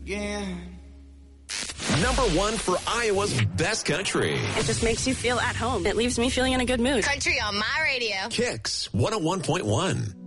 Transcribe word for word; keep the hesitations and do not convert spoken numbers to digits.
again. Number one for Iowa's best country. It just makes you feel at home. It leaves me feeling in a good mood. Country on my radio. Kicks one oh one point one.